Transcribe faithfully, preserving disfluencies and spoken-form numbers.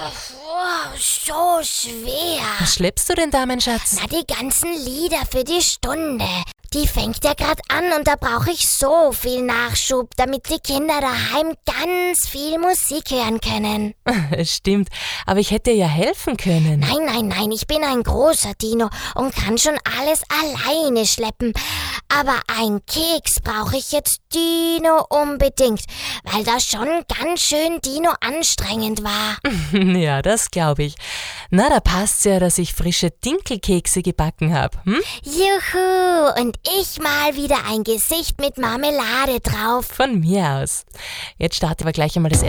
Oh, so schwer. Was schleppst du denn da, mein Schatz? Na, die ganzen Lieder für die Stunde. Die fängt ja gerade an und da brauche ich so viel Nachschub, damit die Kinder daheim ganz viel Musik hören können. Stimmt, aber ich hätte dir ja helfen können. Nein, nein, nein, ich bin ein großer Dino und kann schon alles alleine schleppen. Aber ein Keks brauche ich jetzt Dino unbedingt, weil das schon ganz schön Dino anstrengend war. Ja, das glaube ich. Na, da passt's ja, dass ich frische Dinkelkekse gebacken habe. Hm? Juhu, und ich mal wieder ein Gesicht mit Marmelade drauf. Von mir aus. Jetzt starte aber gleich einmal das